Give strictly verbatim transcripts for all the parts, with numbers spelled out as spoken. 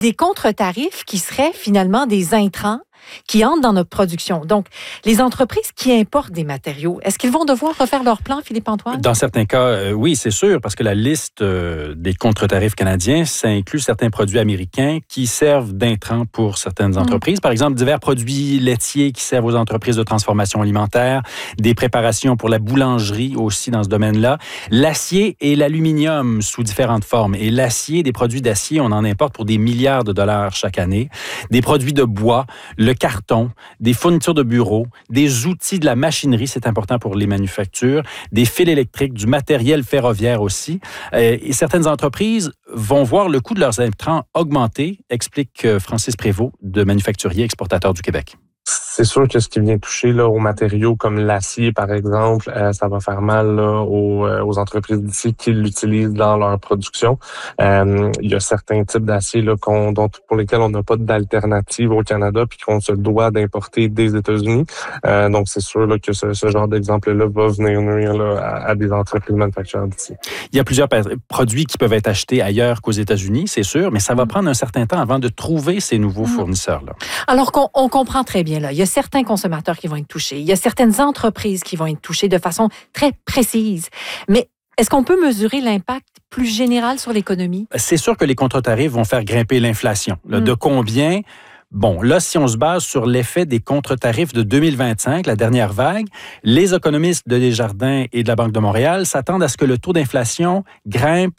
des contre-tarifs qui seraient finalement des intrants qui entrent dans notre production. Donc, les entreprises qui importent des matériaux, est-ce qu'ils vont devoir refaire leur plan, Philippe-Antoine? Dans certains cas, euh, oui, c'est sûr, parce que la liste euh, des contre-tarifs canadiens, ça inclut certains produits américains qui servent d'intrants pour certaines entreprises. Mmh. Par exemple, divers produits laitiers qui servent aux entreprises de transformation alimentaire, des préparations pour la boulangerie aussi dans ce domaine-là, l'acier et l'aluminium sous différentes formes. Et l'acier, des produits d'acier, on en importe pour des milliards de dollars chaque année. Des produits de bois, le carton, des fournitures de bureaux, des outils de la machinerie, c'est important pour les manufactures, des fils électriques, du matériel ferroviaire aussi. Et certaines entreprises vont voir le coût de leurs intrants augmenter, explique Francis Prévost de Manufacturiers Exportateurs du Québec. C'est sûr que ce qui vient toucher là, aux matériaux comme l'acier, par exemple, euh, ça va faire mal là, aux, euh, aux entreprises d'ici qui l'utilisent dans leur production. Euh, il y a certains types d'acier là, qu'on, dont, pour lesquels on n'a pas d'alternative au Canada puis qu'on se doit d'importer des États-Unis. Euh, donc, c'est sûr là, que ce, ce genre d'exemple-là va venir nuire là, à, à des entreprises manufacturières d'ici. Il y a plusieurs produits qui peuvent être achetés ailleurs qu'aux États-Unis, c'est sûr, mais ça va prendre un certain temps avant de trouver ces nouveaux mmh. fournisseurs-là. Alors qu'on on comprend très bien, là, il y a certains consommateurs qui vont être touchés. Il y a certaines entreprises qui vont être touchées de façon très précise. Mais est-ce qu'on peut mesurer l'impact plus général sur l'économie? C'est sûr que les contre-tarifs vont faire grimper l'inflation. Là, mmh. De combien? Bon, là, si on se base sur l'effet des contre-tarifs de deux mille vingt-cinq, la dernière vague, les économistes de Desjardins et de la Banque de Montréal s'attendent à ce que le taux d'inflation grimpe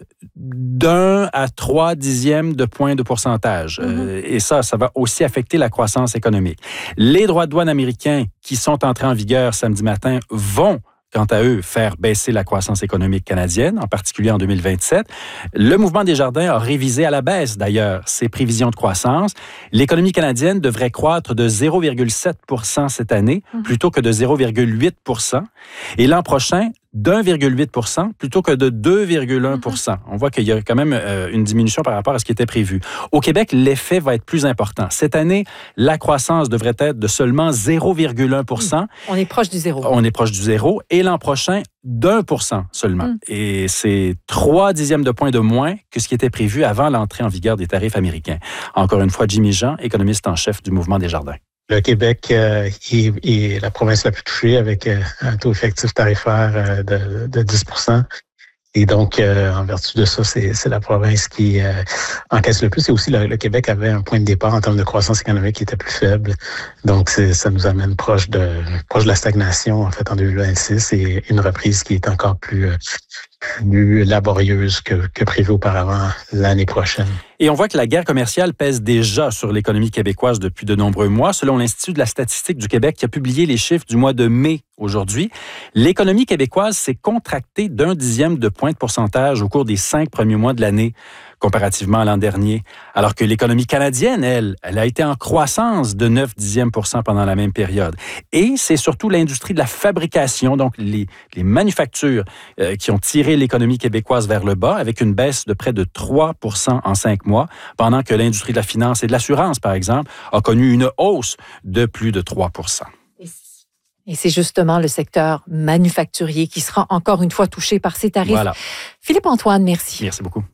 d'un à trois dixièmes de point de pourcentage. Mm-hmm. Euh, et ça, ça va aussi affecter la croissance économique. Les droits de douane américains qui sont entrés en vigueur samedi matin vont quant à eux, faire baisser la croissance économique canadienne, en particulier en deux mille vingt-sept. Le mouvement Desjardins a révisé à la baisse, d'ailleurs, ses prévisions de croissance. L'économie canadienne devrait croître de zéro virgule sept pour cent cette année, mmh. plutôt que de zéro virgule huit pour cent. Et l'an prochain, d'un virgule huit pour cent plutôt que de deux virgule un pour cent. On voit qu'il y a quand même euh, une diminution par rapport à ce qui était prévu. Au Québec, l'effet va être plus important. Cette année, la croissance devrait être de seulement zéro virgule un pour cent. On est proche du zéro. On est proche du zéro. Et l'an prochain, d'un pour cent seulement. Mm. Et c'est trois dixièmes de point de moins que ce qui était prévu avant l'entrée en vigueur des tarifs américains. Encore une fois, Jimmy Jean, économiste en chef du mouvement Desjardins. Le Québec euh, est, est la province la plus touchée avec euh, un taux effectif tarifaire euh, de, de dix pour cent. Et donc, euh, en vertu de ça, c'est, c'est la province qui euh, encaisse le plus. Et aussi, le, le Québec avait un point de départ en termes de croissance économique qui était plus faible. Donc, c'est, ça nous amène proche de proche de la stagnation, en fait, en deux mille vingt-six, et une reprise qui est encore plus, euh, plus laborieuse que, que prévu auparavant l'année prochaine. Et on voit que la guerre commerciale pèse déjà sur l'économie québécoise depuis de nombreux mois. Selon l'Institut de la statistique du Québec qui a publié les chiffres du mois de mai aujourd'hui, l'économie québécoise s'est contractée d'un dixième de point de pourcentage au cours des cinq premiers mois de l'année, comparativement à l'an dernier. Alors que l'économie canadienne, elle, elle a été en croissance de neuf dixièmes pour cent pendant la même période. Et c'est surtout l'industrie de la fabrication, donc les, les manufactures, euh, qui ont tiré l'économie québécoise vers le bas, avec une baisse de près de trois pour cent en cinq mois, pendant que l'industrie de la finance et de l'assurance, par exemple, a connu une hausse de plus de trois pour cent. Et c'est justement le secteur manufacturier qui sera encore une fois touché par ces tarifs. Voilà. Philippe-Antoine, merci. Merci beaucoup.